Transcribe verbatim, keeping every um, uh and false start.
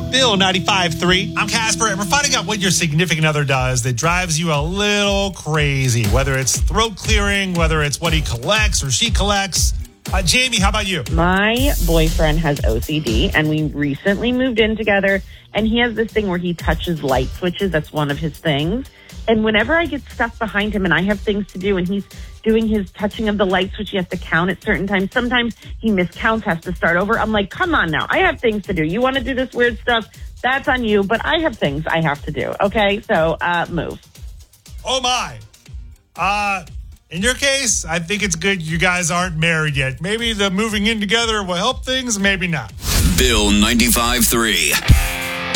Bill ninety-five three. I'm Casper, and we're finding out what your significant other does that drives you a little crazy. Whether it's throat clearing, whether it's what he collects or she collects. Uh, Jamie, how about you? My boyfriend has O C D, and we recently moved in together, and he has this thing where he touches light switches. That's one of his things. And whenever I get stuff behind him and I have things to do and he's doing his touching of the light switch, he has to count at certain times. Sometimes he miscounts, has to start over. I'm like, come on now. I have things to do. You want to do this weird stuff? That's on you. But I have things I have to do. Okay, so uh, move. Oh, my. Uh, in your case, I think it's good you guys aren't married yet. Maybe the moving in together will help things, maybe not. Bill ninety-five three.